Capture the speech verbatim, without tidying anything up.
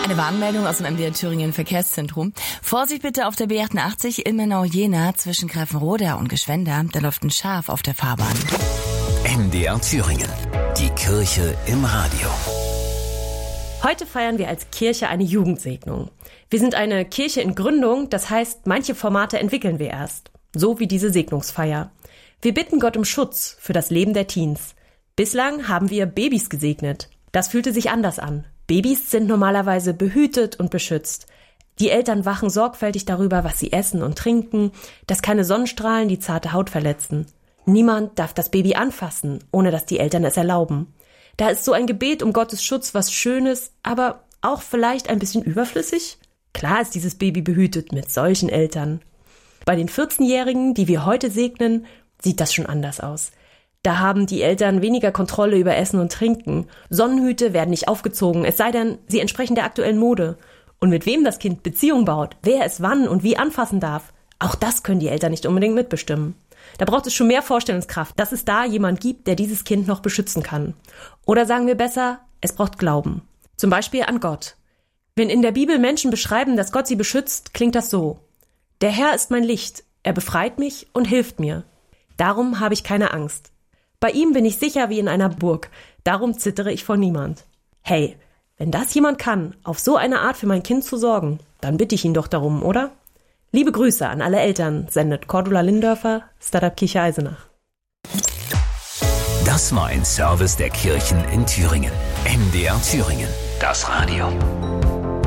Eine Warnmeldung aus dem M D R Thüringen Verkehrszentrum. Vorsicht bitte auf der B achtundachtzig Ilmenau-Jena zwischen Greifenroda und Geschwender. Da läuft ein Schaf auf der Fahrbahn. M D R Thüringen. Die Kirche im Radio. Heute feiern wir als Kirche eine Jugendsegnung. Wir sind eine Kirche in Gründung, das heißt, manche Formate entwickeln wir erst. So wie diese Segnungsfeier. Wir bitten Gott um Schutz für das Leben der Teens. Bislang haben wir Babys gesegnet. Das fühlte sich anders an. Babys sind normalerweise behütet und beschützt. Die Eltern wachen sorgfältig darüber, was sie essen und trinken, dass keine Sonnenstrahlen die zarte Haut verletzen. Niemand darf das Baby anfassen, ohne dass die Eltern es erlauben. Da ist so ein Gebet um Gottes Schutz was Schönes, aber auch vielleicht ein bisschen überflüssig. Klar ist dieses Baby behütet mit solchen Eltern. Bei den vierzehnjährigen, die wir heute segnen, sieht das schon anders aus. Da haben die Eltern weniger Kontrolle über Essen und Trinken. Sonnenhüte werden nicht aufgezogen, es sei denn, sie entsprechen der aktuellen Mode. Und mit wem das Kind Beziehung baut, wer es wann und wie anfassen darf, auch das können die Eltern nicht unbedingt mitbestimmen. Da braucht es schon mehr Vorstellungskraft, dass es da jemand gibt, der dieses Kind noch beschützen kann. Oder sagen wir besser, es braucht Glauben. Zum Beispiel an Gott. Wenn in der Bibel Menschen beschreiben, dass Gott sie beschützt, klingt das so: Der Herr ist mein Licht, er befreit mich und hilft mir. Darum habe ich keine Angst. Bei ihm bin ich sicher wie in einer Burg, darum zittere ich vor niemand. Hey, wenn das jemand kann, auf so eine Art für mein Kind zu sorgen, dann bitte ich ihn doch darum, oder? Liebe Grüße an alle Eltern, sendet Cordula Lindörfer, Startup Kirche Eisenach. Das war ein Service der Kirchen in Thüringen. M D R Thüringen, das Radio.